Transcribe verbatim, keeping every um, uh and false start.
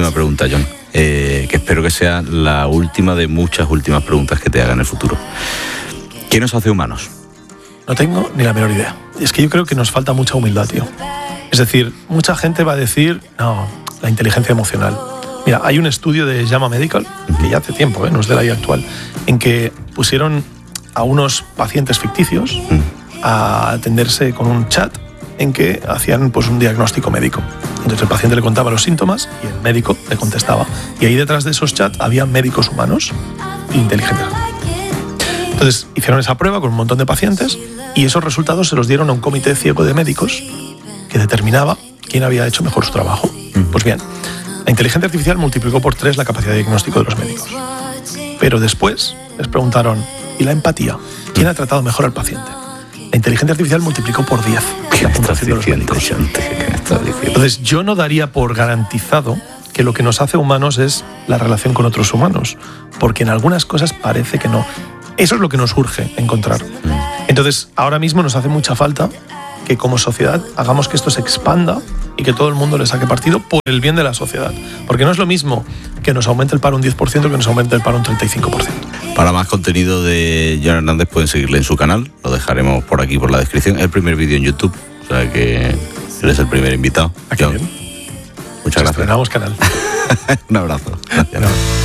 última pregunta, John, eh, que espero que sea la última de muchas últimas preguntas que te haga en el futuro. ¿Qué nos hace humanos? No tengo ni la menor idea. Es que yo creo que nos falta mucha humildad, tío. Es decir, mucha gente va a decir, no, la inteligencia emocional. Mira, hay un estudio de JAMA Medical, que ya hace tiempo, ¿eh? No es de la vida actual, en que pusieron a unos pacientes ficticios a atenderse con un chat en que hacían pues un diagnóstico médico. Entonces el paciente le contaba los síntomas y el médico le contestaba. Y ahí detrás de esos chats había médicos humanos inteligentes. Entonces hicieron esa prueba con un montón de pacientes y esos resultados se los dieron a un comité ciego de médicos que determinaba quién había hecho mejor su trabajo. Pues bien, la inteligencia artificial multiplicó por tres la capacidad de diagnóstico de los médicos. Pero después les preguntaron, ¿y la empatía? ¿Quién ha tratado mejor al paciente? La inteligencia artificial multiplicó por diez la puntuación de los médicos. Entonces yo no daría por garantizado que lo que nos hace humanos es la relación con otros humanos, porque en algunas cosas parece que no. Eso es lo que nos urge encontrar. Entonces ahora mismo nos hace mucha falta que como sociedad hagamos que esto se expanda y que todo el mundo le saque partido por el bien de la sociedad. Porque no es lo mismo que nos aumente el paro un diez por ciento que nos aumente el paro un treinta y cinco por ciento. Para más contenido de John Hernández pueden seguirle en su canal, lo dejaremos por aquí por la descripción. Es el primer vídeo en YouTube, o sea que él es el primer invitado. Aquí John, bien. muchas gracias. Estrenamos canal. Un abrazo. Gracias.